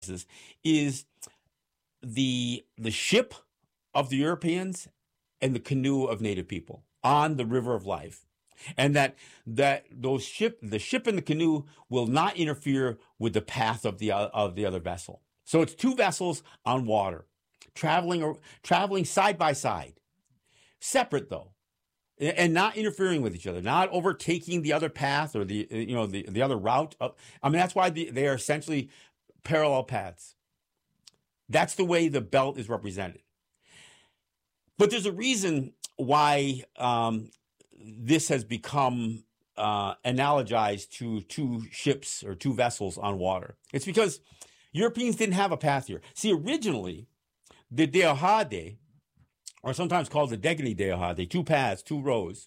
is the ship of the Europeans and the canoe of native people on the river of life. And that the ship and the canoe will not interfere with the path of the other vessel. So it's two vessels on water, traveling side by side, separate though, and not interfering with each other, not overtaking the other path or the other route. I mean, that's why they are essentially parallel paths. That's the way the belt is represented. But there's a reason why this has become analogized to two ships or two vessels on water. It's because Europeans didn't have a path here. See, originally, the Deohade, or sometimes called the Degani Deohade, two paths, two rows,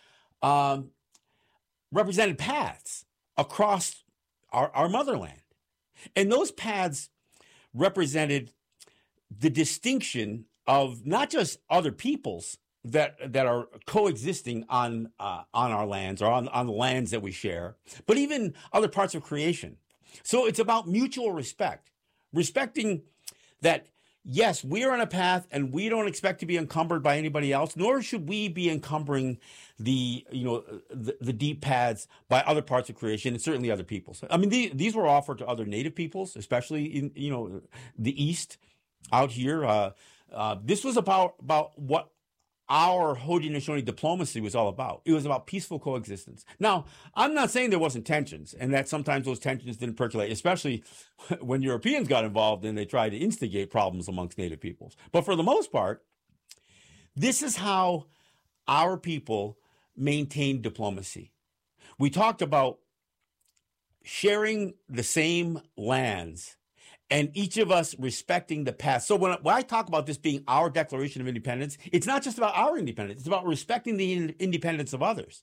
represented paths across our motherland. And those paths represented the distinction of not just other peoples that are coexisting on our lands or on the lands that we share, but even other parts of creation. So it's about mutual respect, respecting that, yes, we are on a path and we don't expect to be encumbered by anybody else, nor should we be encumbering the deep paths by other parts of creation and certainly other peoples. I mean, these were offered to other native peoples, especially in the East out here. This was about what our Haudenosaunee diplomacy was all about. It was about peaceful coexistence. Now, I'm not saying there wasn't tensions and that sometimes those tensions didn't percolate, especially when Europeans got involved and they tried to instigate problems amongst native peoples. But for the most part, this is how our people maintained diplomacy. We talked about sharing the same lands and each of us respecting the past. So when I talk about this being our Declaration of Independence, it's not just about our independence. It's about respecting the independence of others.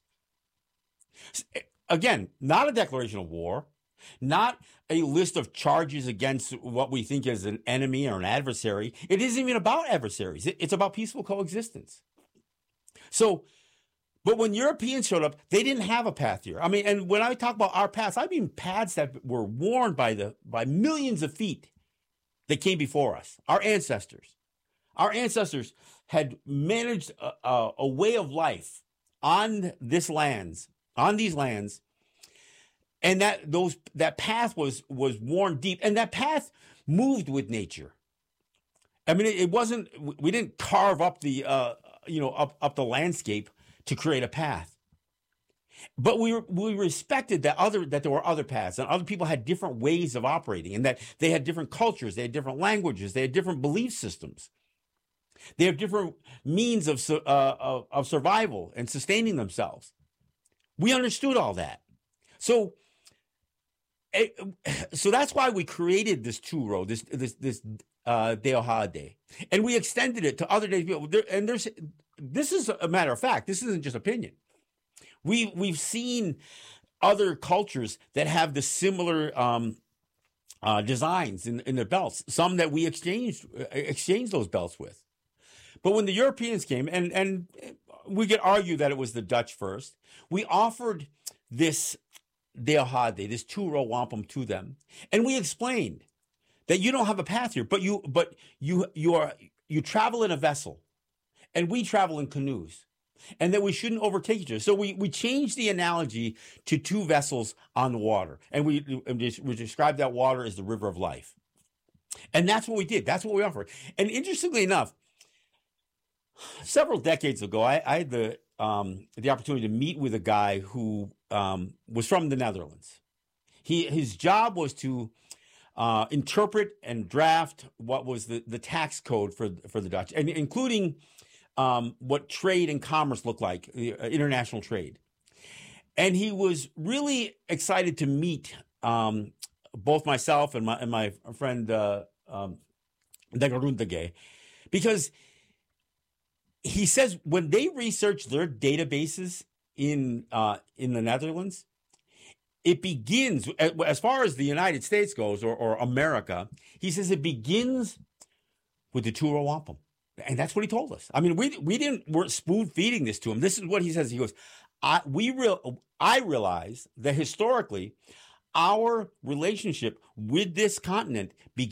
Again, not a declaration of war, not a list of charges against what we think is an enemy or an adversary. It isn't even about adversaries. It's about peaceful coexistence. So, but when Europeans showed up, they didn't have a path here. I mean, and when I talk about our paths, I mean paths that were worn by millions of feet that came before us. Our ancestors had managed a way of life on these lands, and that path was worn deep, and that path moved with nature. I mean, it wasn't. We didn't carve up the up the landscape to create a path. But we respected that there were other paths and other people had different ways of operating and that they had different cultures, they had different languages, they had different belief systems. They have different means of survival and sustaining themselves. We understood all that. So that's why we created this two-row, this Deohade, and we extended it to other native people. And this is a matter of fact. This isn't just opinion. We've seen other cultures that have the similar designs in their belts. Some that we exchanged those belts with. But when the Europeans came, and we could argue that it was the Dutch first, we offered this Deohade, this two-row wampum to them, and we explained that you don't have a path here, but you travel in a vessel, and we travel in canoes, and that we shouldn't overtake each other. So we changed the analogy to two vessels on the water, and we described that water as the river of life, and that's what we did. That's what we offered. And interestingly enough, several decades ago, I had the opportunity to meet with a guy who was from the Netherlands. His job was to interpret and draft what was the tax code for the Dutch, and including what trade and commerce looked like, international trade. And he was really excited to meet both myself and my friend De Groenteghe, because he says when they research their databases in the Netherlands, it begins, as far as the United States goes, or America, he says it begins with the two-row wampum. And that's what he told us. I mean, we're spoon feeding this to him. This is what he says. He goes, I realize that historically our relationship with this continent